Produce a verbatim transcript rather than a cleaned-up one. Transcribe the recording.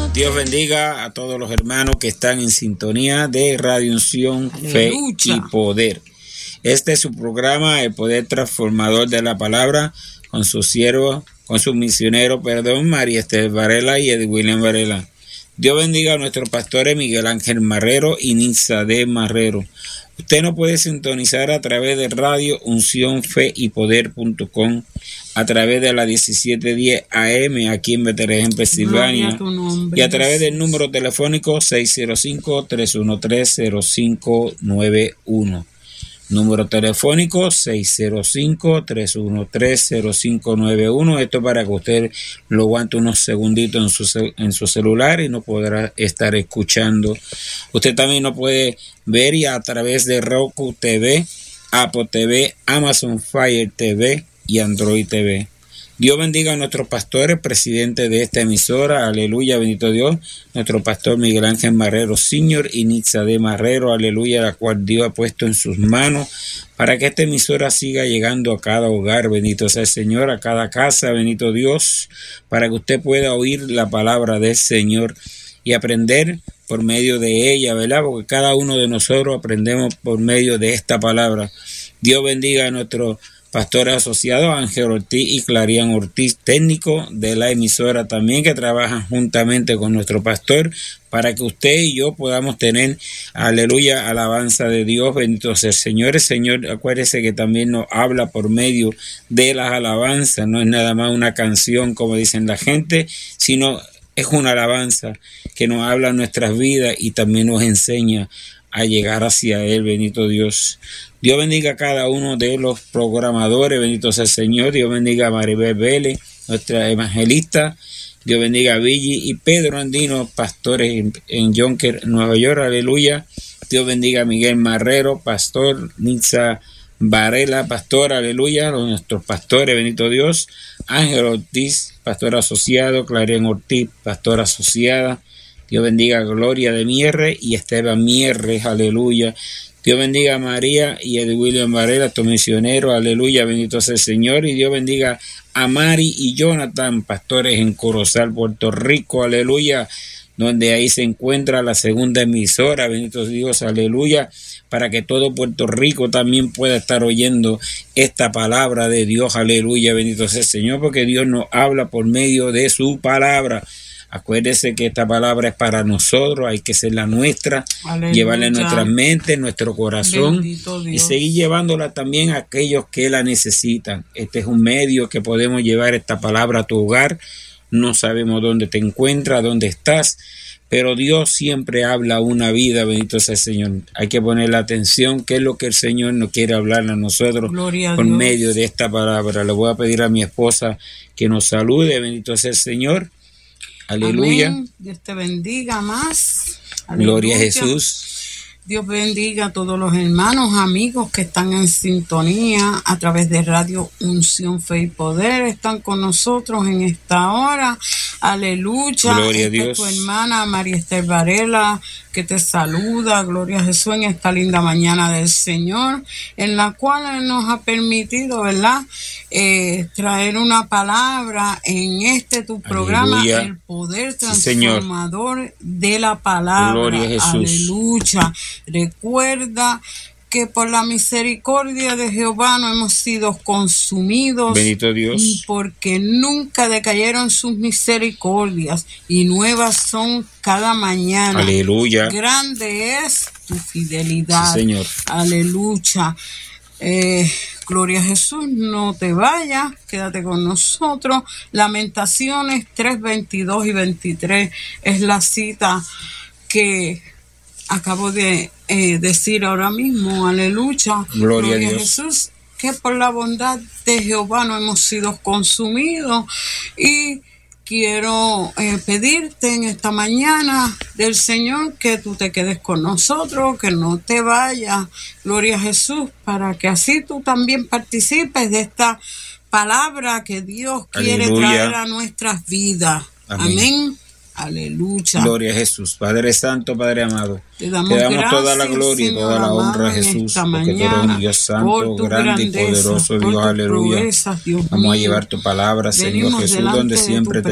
Dios bendiga a todos los hermanos que están en sintonía de Radio Unción, Fe y Poder. Este es su programa, El Poder Transformador de la Palabra, con su siervo, con su misionero, perdón, María Esther Varela y Ed William Varela. Dios bendiga a nuestros pastores Miguel Ángel Marrero y Nitzadeh Marrero. Usted nos puede sintonizar a través de Radio Unción Fe y Poder punto com, a través de la diecisiete diez A M aquí en Bethlehem, Pensilvania, y a través del número telefónico seis cero cinco, tres uno tres, cero cinco nueve uno. Número telefónico seis cero cinco, tres uno tres, cero cinco nueve uno. Esto para que usted lo aguante unos segunditos en su, en su celular y no podrá estar escuchando. Usted también nos puede ver y a través de Roku T V, Apple T V, Amazon Fire T V y Android T V. Dios bendiga a nuestros pastores, presidentes de esta emisora, aleluya, bendito Dios, nuestro pastor Miguel Ángel Marrero Senior y Nitzadeh Marrero, aleluya, la cual Dios ha puesto en sus manos para que esta emisora siga llegando a cada hogar, bendito sea el Señor, a cada casa, bendito Dios, para que usted pueda oír la palabra del Señor y aprender por medio de ella, ¿verdad? Porque cada uno de nosotros aprendemos por medio de esta palabra. Dios bendiga a nuestro pastores asociados Ángel Ortiz y Clarian Ortiz, técnico de la emisora también, que trabajan juntamente con nuestro pastor para que usted y yo podamos tener, aleluya, alabanza de Dios, bendito sea el Señor. El Señor, acuérdese que también nos habla por medio de las alabanzas, no es nada más una canción como dicen la gente, sino es una alabanza que nos habla en nuestras vidas y también nos enseña a llegar hacia Él, bendito Dios. Dios bendiga a cada uno de los programadores, bendito sea el Señor. Dios bendiga a Maribel Vélez, nuestra evangelista. Dios bendiga a Billy y Pedro Andino, pastores en, en Yonker, Nueva York, aleluya. Dios bendiga a Miguel Marrero, pastor, Nitza Varela, pastor, aleluya, nuestros pastores, bendito Dios. Ángel Ortiz, pastor asociado, Clarian Ortiz, pastor asociada. Dios bendiga a Gloria de Mierre y Esteban Mierre, aleluya. Dios bendiga a María y a William Varela, tu misionero, aleluya, bendito sea el Señor. Y Dios bendiga a Mari y Jonathan, pastores en Corozal, Puerto Rico, aleluya, donde ahí se encuentra la segunda emisora, bendito Dios, aleluya, para que todo Puerto Rico también pueda estar oyendo esta palabra de Dios, aleluya, bendito sea el Señor, porque Dios nos habla por medio de su palabra. Acuérdese que esta palabra es para nosotros, hay que ser la nuestra, aleluya, llevarla en nuestras mentes, en nuestro corazón y seguir llevándola también a aquellos que la necesitan. Este es un medio que podemos llevar esta palabra a tu hogar. No sabemos dónde te encuentras, dónde estás, pero Dios siempre habla una vida, bendito sea el Señor. Hay que poner la atención, qué es lo que el Señor nos quiere hablar a nosotros por medio de esta palabra. Le voy a pedir a mi esposa que nos salude, bendito sea el Señor. Aleluya. Amén. Dios te bendiga más. Aleluya. Gloria a Jesús. Dios bendiga a todos los hermanos, amigos que están en sintonía a través de Radio Unción Fe y Poder. Están con nosotros en esta hora. Aleluya. Gloria a Dios. Esta es tu hermana María Esther Varela, que te saluda. Gloria a Jesús en esta linda mañana del Señor, en la cual Él nos ha permitido, ¿verdad?, eh, traer una palabra en este tu programa, aleluya, El Poder sí, Transformador de la Palabra. Gloria a Jesús. Aleluya. Recuerda que por la misericordia de Jehová no hemos sido consumidos. Bendito Dios. Porque nunca decayeron sus misericordias y nuevas son cada mañana. Aleluya. Grande es tu fidelidad. Sí, Señor. Aleluya. Eh, gloria a Jesús, no te vayas, quédate con nosotros. Lamentaciones tres, veintidós y veintitrés es la cita que acabo de eh, decir ahora mismo, aleluya. Gloria, Gloria a Dios. Jesús, que por la bondad de Jehová no hemos sido consumidos. Y quiero eh, pedirte en esta mañana del Señor que tú te quedes con nosotros, que no te vayas, gloria a Jesús, para que así tú también participes de esta palabra que Dios quiere aleluya, traer a nuestras vidas. Amén. Amén. Aleluya. Gloria a Jesús. Padre Santo, Padre amado, te damos, te damos gracias, toda la gloria y toda la honra a Jesús, porque tú eres un Dios santo, grande y poderoso, Dios, aleluya. Proezas, Dios Vamos mío. a llevar tu palabra, Señor Jesús, donde siempre te